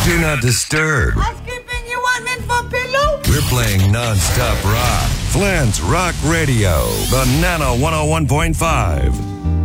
Do not disturb. Housekeeping, you want me for pillow? We're playing non-stop rock. Flint's Rock Radio, the Nano 101.5.